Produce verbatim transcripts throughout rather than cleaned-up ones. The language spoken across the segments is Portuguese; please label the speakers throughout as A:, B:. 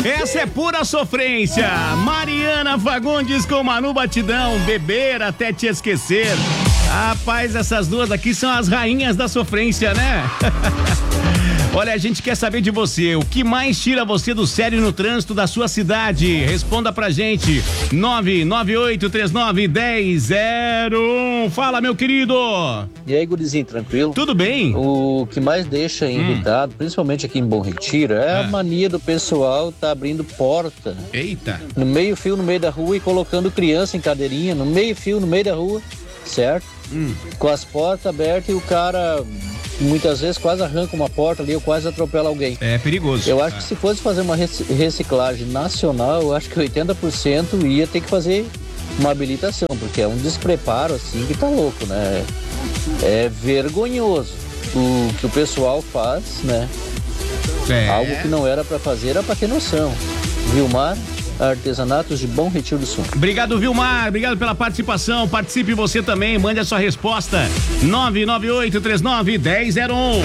A: Essa é pura sofrência. Mariana Fagundes com Manu Batidão, beber até te esquecer. Rapaz, essas duas aqui são as rainhas da sofrência, né? Olha, a gente quer saber de você, o que mais tira você do sério no trânsito da sua cidade? Responda pra gente, nove nove oito três nove um zero zero um. Fala, meu querido!
B: E aí, gurizinho, tranquilo?
A: Tudo bem?
B: O que mais deixa irritado, hum. principalmente aqui em Bom Retiro, é ah. a mania do pessoal tá abrindo porta.
A: Eita!
B: No meio fio, no meio da rua e colocando criança em cadeirinha, no meio fio, no meio da rua, certo? Hum. Com as portas abertas e o cara... muitas vezes quase arranca uma porta ali ou quase atropela alguém.
A: É perigoso.
B: Eu acho ah. que se fosse fazer uma reciclagem nacional, eu acho que oitenta por cento ia ter que fazer uma habilitação, porque é um despreparo assim que tá louco, né? É vergonhoso o que o pessoal faz, né? É. Algo que não era para fazer, era para ter noção. Vilmar, Artesanatos de Bom Retiro do Sul.
A: Obrigado, Vilmar, obrigado pela participação. Participe você também, mande a sua resposta. nove nove oito três nove um zero zero um.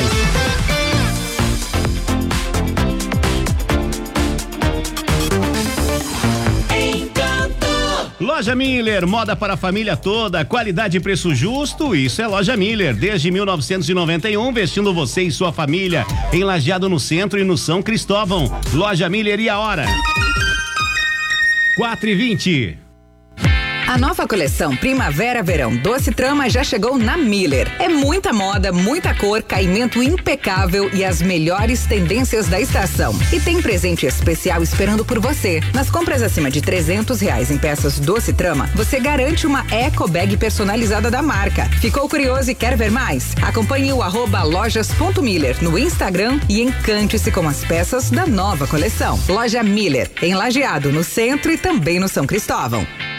A: Loja Miller, moda para a família toda, qualidade e preço justo, isso é Loja Miller, desde mil novecentos e noventa e um, vestindo você e sua família, em Lajeado no centro e no São Cristóvão. Loja Miller e a hora? quatro e vinte.
C: A nova coleção Primavera-Verão Doce Trama já chegou na Miller. É muita moda, muita cor, caimento impecável e as melhores tendências da estação. E tem presente especial esperando por você. Nas compras acima de trezentos reais em peças Doce Trama, você garante uma eco bag personalizada da marca. Ficou curioso e quer ver mais? Acompanhe o arroba lojas.miller no Instagram e encante-se com as peças da nova coleção. Loja Miller, em Lajeado, no centro e também no São Cristóvão.